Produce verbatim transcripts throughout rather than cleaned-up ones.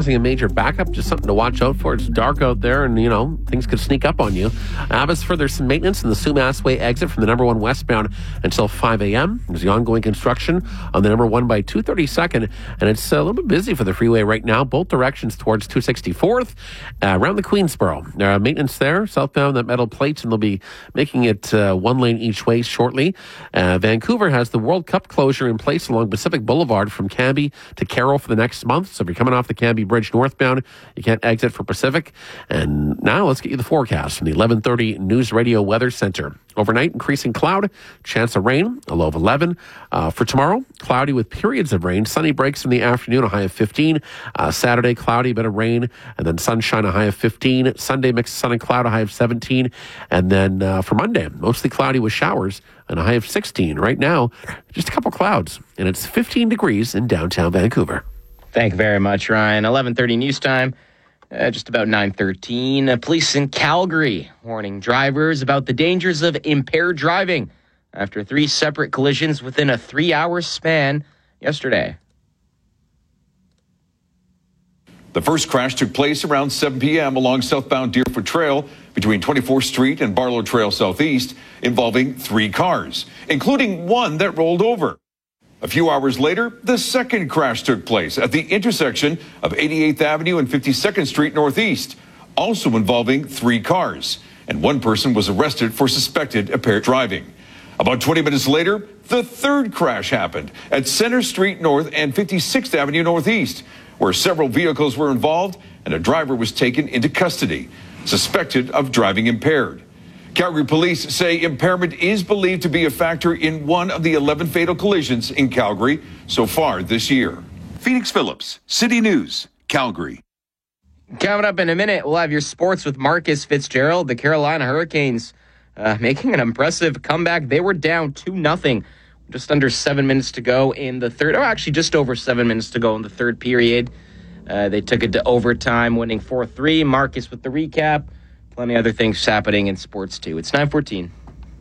causing a major backup. Just something to watch out for. It's dark out there and, you know, things could sneak up on you. Uh, as for there's some maintenance in the Sumas Way exit from the number one westbound until five a.m. There's the ongoing construction on the number one by two thirty-second, and it's a little bit busy for the freeway right now, both directions towards two sixty-fourth, uh, around the Queensboro. There are maintenance there, southbound that metal plates, and they'll be making it uh, one lane each way shortly. Uh, Vancouver has the World Cup closure in place along Pacific Boulevard from Cambie to Carroll for the next month. So if you're coming off the Cambie Bridge northbound, you can't exit for Pacific. And now let's get you the forecast from the eleven thirty News Radio Weather Center. Overnight, increasing cloud, chance of rain, a low of eleven. Uh, for tomorrow, cloudy with periods of rain. Sunny breaks in the afternoon, a high of fifteen. Uh, Saturday, cloudy, bit of rain, and then sunshine, a high of fifteen. Sunday, mixed sun and cloud, a high of seventeen. And then uh, for Monday, mostly cloudy with showers, and a high of sixteen. Right now, just a couple clouds, and it's fifteen degrees in downtown Vancouver. Thank you very much, Ryan. eleven thirty news time. Uh, just about nine thirteen. Uh, police in Calgary warning drivers about the dangers of impaired driving after three separate collisions within a three-hour span yesterday. The first crash took place around seven p.m. along southbound Deerfoot Trail between twenty-fourth Street and Barlow Trail Southeast, involving three cars, including one that rolled over. A few hours later, the second crash took place at the intersection of eighty-eighth Avenue and fifty-second Street Northeast, also involving three cars, and one person was arrested for suspected impaired driving. About twenty minutes later, the third crash happened at Center Street North and fifty-sixth Avenue Northeast, where several vehicles were involved and a driver was taken into custody, suspected of driving impaired. Calgary police say impairment is believed to be a factor in one of the eleven fatal collisions in Calgary so far this year. Phoenix Phillips, City News, Calgary. Coming up in a minute, we'll have your sports with Marcus Fitzgerald. The Carolina Hurricanes uh, making an impressive comeback. They were down two nothing. Just under seven minutes to go in the third, or actually just over seven minutes to go in the third period. Uh, they took it to overtime, winning four three. Marcus with the recap. Plenty other things happening in sports, too. It's nine fourteen.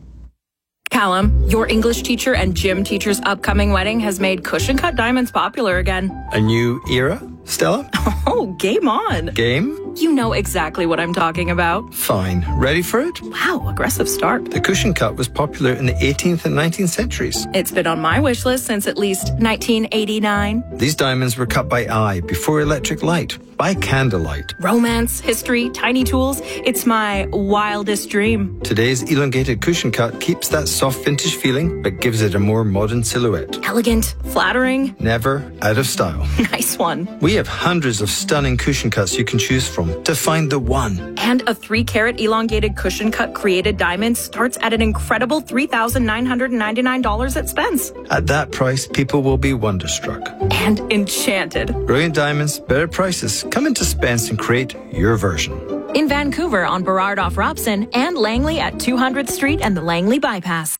Callum, your English teacher and gym teacher's upcoming wedding has made cushion cut diamonds popular again. A new era, Stella? Oh, game on. Game? You know exactly what I'm talking about. Fine. Ready for it? Wow, aggressive start. The cushion cut was popular in the eighteenth and nineteenth centuries. It's been on my wish list since at least nineteen eighty-nine. These diamonds were cut by eye before electric light, by candlelight. Romance, history, tiny tools. It's my wildest dream. Today's elongated cushion cut keeps that soft vintage feeling, but gives it a more modern silhouette. Elegant, flattering. Never out of style. Nice one. We have hundreds of stunning cushion cuts you can choose from to find the one. And a three carat elongated cushion cut created diamond starts at an incredible three thousand nine hundred ninety-nine dollars at Spence. At that price, people will be wonderstruck. And enchanted. Brilliant diamonds, better prices. Come into Spence and create your version. In Vancouver on Burrard off Robson and Langley at two hundredth Street and the Langley Bypass.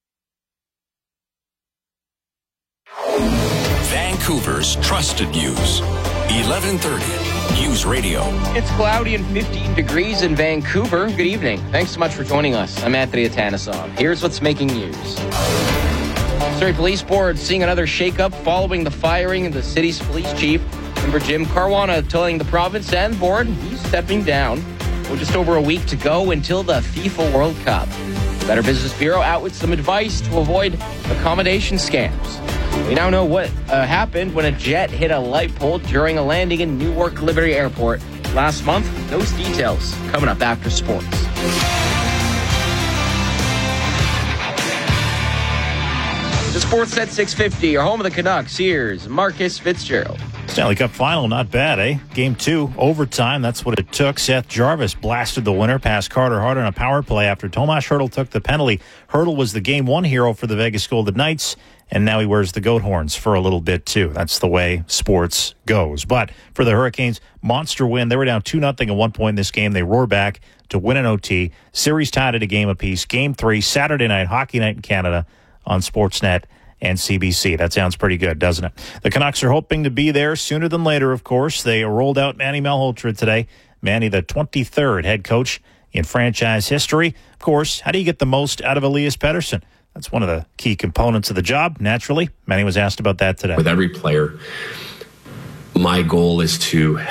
Vancouver's trusted news. eleven thirty News Radio. It's cloudy and fifteen degrees in Vancouver. Good evening. Thanks so much for joining us. I'm Anthony Atanasoff. Here's what's making news. Surrey Police Board seeing another shakeup following the firing of the city's police chief. Remember Jim Caruana telling the province and board he's stepping down. Well, just over a week to go until the FIFA World Cup. The Better Business Bureau out with some advice to avoid accommodation scams. We now know what uh, happened when a jet hit a light pole during a landing in Newark Liberty Airport last month. Those details coming up after sports. The Sports at six fifty, your home of the Canucks. Here's Marcus Fitzgerald. Stanley Cup final, not bad, eh? Game two, overtime, that's what it took. Seth Jarvis blasted the winner past Carter Hart on a power play after Tomas Hertl took the penalty. Hertl was the game one hero for the Vegas Golden Knights, and now he wears the goat horns for a little bit, too. That's the way sports goes. But for the Hurricanes, monster win. They were down two nothing at one point in this game. They roar back to win an O T. Series tied at a game apiece. Game three, Saturday night, Hockey Night in Canada on Sportsnet and C B C. That sounds pretty good, doesn't it? The Canucks are hoping to be there sooner than later, of course. They rolled out Manny Malhotra today. Manny, the twenty-third head coach in franchise history. Of course, how do you get the most out of Elias Pettersson? That's one of the key components of the job, naturally. Manny was asked about that today. With every player, my goal is to